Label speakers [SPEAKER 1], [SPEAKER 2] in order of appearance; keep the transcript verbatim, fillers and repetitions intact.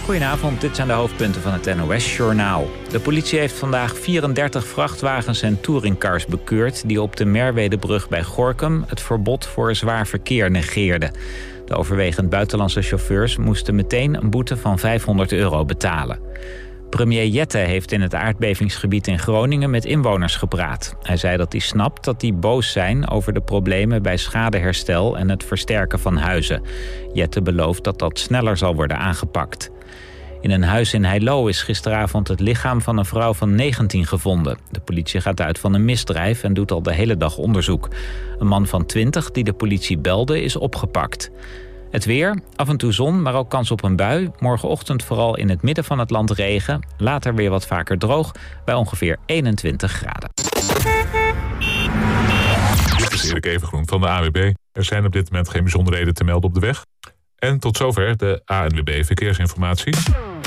[SPEAKER 1] Goedenavond, dit zijn de hoofdpunten van het N O S-journaal. De politie heeft vandaag vierendertig vrachtwagens en touringcars bekeurd die op de Merwedebrug bij Gorinchem het verbod voor zwaar verkeer negeerden. De overwegend buitenlandse chauffeurs moesten meteen een boete van vijfhonderd euro betalen. Premier Jette heeft in het aardbevingsgebied in Groningen met inwoners gepraat. Hij zei dat hij snapt dat die boos zijn over de problemen bij schadeherstel en het versterken van huizen. Jette belooft dat dat sneller zal worden aangepakt. In een huis in Heilo is gisteravond het lichaam van een vrouw van negentien gevonden. De politie gaat uit van een misdrijf en doet al de hele dag onderzoek. Een man van twintig die de politie belde is opgepakt. Het weer, af en toe zon, maar ook kans op een bui. Morgenochtend vooral in het midden van het land regen. Later weer wat vaker droog, bij ongeveer eenentwintig graden.
[SPEAKER 2] Dit is Erik Evengroen van de A N W B. Er zijn op dit moment geen bijzonderheden te melden op de weg. En tot zover de A N W B Verkeersinformatie.